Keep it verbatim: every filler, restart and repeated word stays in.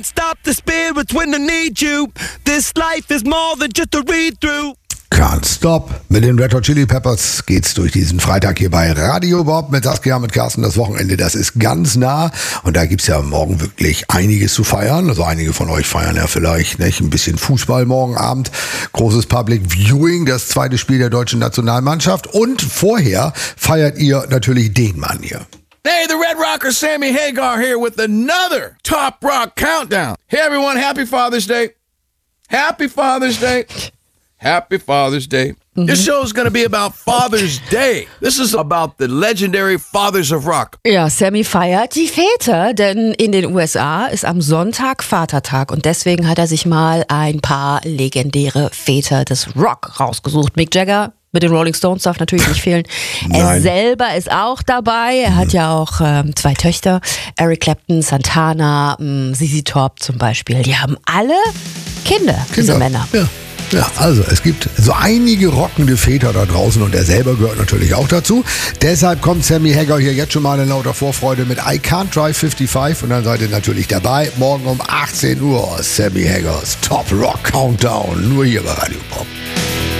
Stop the spirits when they need you. This life is more than just a read-through. Can't Stop. Mit den Red Hot Chili Peppers geht's durch diesen Freitag hier bei Radio Bob mit Saskia, mit Carsten. Das Wochenende, das ist ganz nah. Und da gibt's ja morgen wirklich einiges zu feiern. Also einige von euch feiern ja vielleicht nicht ein bisschen Fußball morgen Abend. Großes Public Viewing, das zweite Spiel der deutschen Nationalmannschaft. Und vorher feiert ihr natürlich den Mann hier. Hey, the Red Rocker Sammy Hagar here with another Top Rock Countdown. Hey, everyone, happy Father's Day. Happy Father's Day. Happy Father's Day. Mm-hmm. This show is going to be about Father's Day. This is about the legendary Fathers of Rock. Ja, Sammy feiert die Väter, denn in den U S A ist am Sonntag Vatertag und deswegen hat er sich mal ein paar legendäre Väter des Rock rausgesucht. Mick Jagger mit den Rolling Stones darf natürlich nicht fehlen. Er Nein. selber ist auch dabei. Er hat ja auch ähm, zwei Töchter. Eric Clapton, Santana, ähm, Z Z Top zum Beispiel. Die haben alle Kinder, diese Männer. Ja. Ja, also es gibt so einige rockende Väter da draußen und er selber gehört natürlich auch dazu. Deshalb kommt Sammy Hagar hier jetzt schon mal in lauter Vorfreude mit I Can't Drive fünfundfünfzig und dann seid ihr natürlich dabei. Morgen um achtzehn Uhr Sammy Hagars Top Rock Countdown, nur hier bei Radio Bob.